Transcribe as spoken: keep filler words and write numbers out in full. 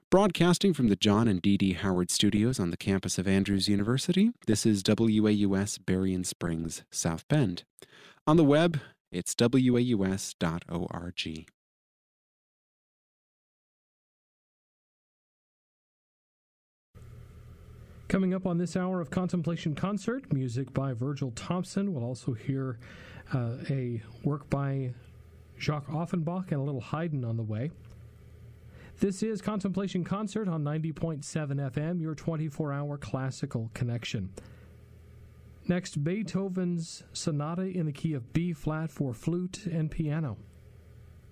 Broadcasting from the John and Dee Dee Howard Studios on the campus of Andrews University, this is W A U S Berrien Springs, South Bend. On the web, it's W A U S dot org. Coming up on this hour of Contemplation Concert, music by Virgil Thompson. We'll also hear uh, a work by Jacques Offenbach and a little Haydn on the way. This is Contemplation Concert on ninety point seven F M, your twenty-four hour classical connection. Next, Beethoven's Sonata in the key of B-flat for flute and piano.